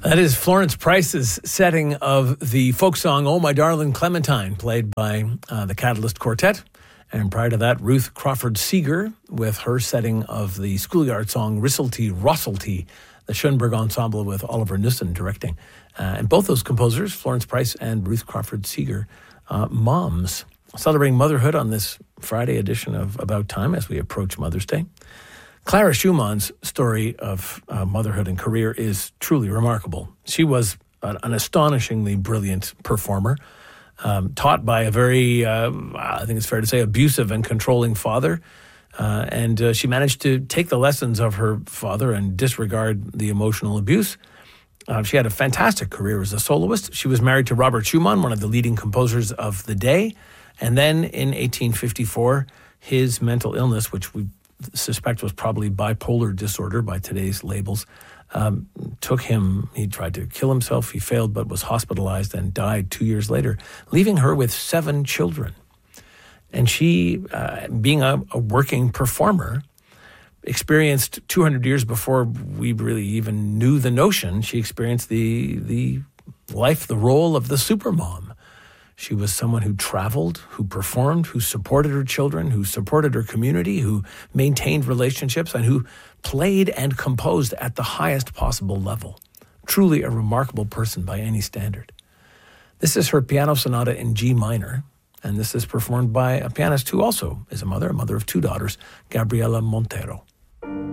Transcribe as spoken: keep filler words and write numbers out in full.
That is Florence Price's setting of the folk song, Oh My Darling Clementine, played by uh, the Catalyst Quartet. And prior to that, Ruth Crawford Seeger with her setting of the schoolyard song, Risselty Rosselty, the Schoenberg Ensemble with Oliver Knussen directing. Uh, and both those composers, Florence Price and Ruth Crawford Seeger, uh, moms, celebrating motherhood on this Friday edition of About Time as we approach Mother's Day. Clara Schumann's story of uh, motherhood and career is truly remarkable. She was an, an astonishingly brilliant performer, um, taught by a very, uh, I think it's fair to say, abusive and controlling father. Uh, and uh, she managed to take the lessons of her father and disregard the emotional abuse. Uh, she had a fantastic career as a soloist. She was married to Robert Schumann, one of the leading composers of the day. And then in eighteen fifty-four, his mental illness, which we suspect was probably bipolar disorder by today's labels, um, took him, he tried to kill himself, he failed, but was hospitalized and died two years later, leaving her with seven children. And she, uh, being a, a working performer, experienced two hundred years before we really even knew the notion, she experienced the the life, the role of the supermom. She was someone who traveled, who performed, who supported her children, who supported her community, who maintained relationships, and who played and composed at the highest possible level. Truly a remarkable person by any standard. This is her piano sonata in G minor, and this is performed by a pianist who also is a mother, a mother of two daughters, Gabriela Montero.